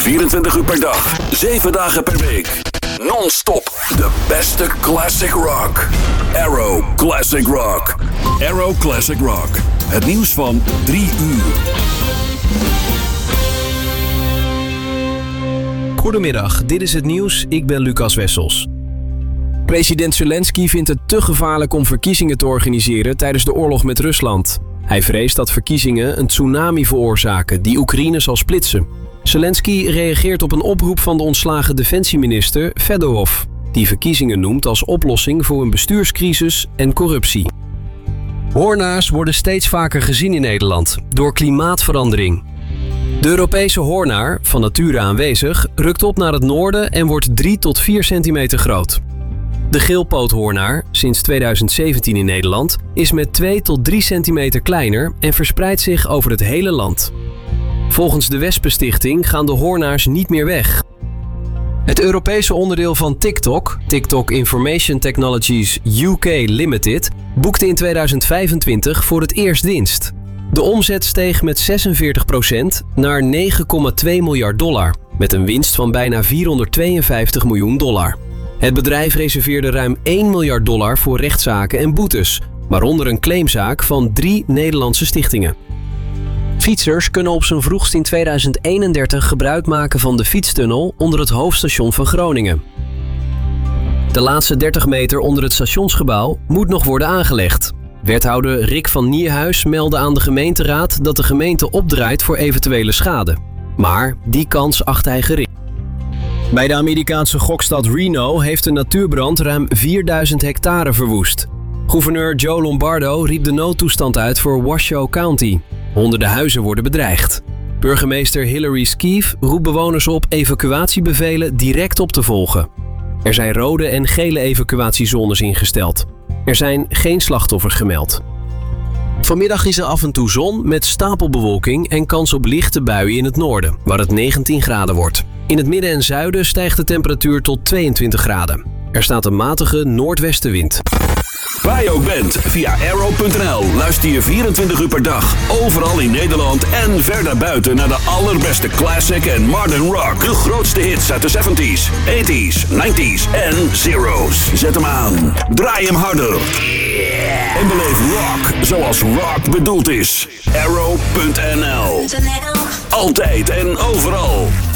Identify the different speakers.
Speaker 1: 24 uur per dag, 7 dagen per week. Non-stop de beste classic rock. Arrow Classic Rock. Arrow Classic Rock. Het nieuws van 3 uur.
Speaker 2: Goedemiddag, dit is het nieuws. Ik ben Lucas Wessels. President Zelensky vindt het te gevaarlijk om verkiezingen te organiseren tijdens de oorlog met Rusland. Hij vreest dat verkiezingen een tsunami veroorzaken die Oekraïne zal splitsen. Zelensky reageert op een oproep van de ontslagen defensieminister Fedorov, die verkiezingen noemt als oplossing voor een bestuurscrisis en corruptie. Hoornaars worden steeds vaker gezien in Nederland door klimaatverandering. De Europese hoornaar, van nature aanwezig, rukt op naar het noorden en wordt 3 tot 4 centimeter groot. De geelpoothoornaar, sinds 2017 in Nederland, is met 2 tot 3 centimeter kleiner en verspreidt zich over het hele land. Volgens de Wespenstichting gaan de hoornaars niet meer weg. Het Europese onderdeel van TikTok, TikTok Information Technologies UK Limited, boekte in 2025 voor het eerst winst. De omzet steeg met 46% naar $9,2 miljard, met een winst van bijna $452 miljoen. Het bedrijf reserveerde ruim $1 miljard voor rechtszaken en boetes, waaronder een claimzaak van 3 Nederlandse stichtingen. Fietsers kunnen op zijn vroegst in 2031 gebruik maken van de fietstunnel onder het hoofdstation van Groningen. De laatste 30 meter onder het stationsgebouw moet nog worden aangelegd. Wethouder Rick van Nierhuis meldde aan de gemeenteraad dat de gemeente opdraait voor eventuele schade. Maar die kans acht hij gering. Bij de Amerikaanse gokstad Reno heeft een natuurbrand ruim 4000 hectare verwoest. Gouverneur Joe Lombardo riep de noodtoestand uit voor Washoe County. Honderden huizen worden bedreigd. Burgemeester Hillary Skeef roept bewoners op evacuatiebevelen direct op te volgen. Er zijn rode en gele evacuatiezones ingesteld. Er zijn geen slachtoffers gemeld. Vanmiddag is er af en toe zon met stapelbewolking en kans op lichte buien in het noorden, waar het 19 graden wordt. In het midden en zuiden stijgt de temperatuur tot 22 graden. Er staat een matige noordwestenwind.
Speaker 1: Waar je ook bent, via Arrow.nl luister je 24 uur per dag, overal in Nederland en ver daarbuiten naar de allerbeste classic en modern rock. De grootste hits uit de 70s, 80s, 90s en zeros. Zet hem aan, draai hem harder. En beleef rock zoals rock bedoeld is. Arrow.nl. Altijd en overal.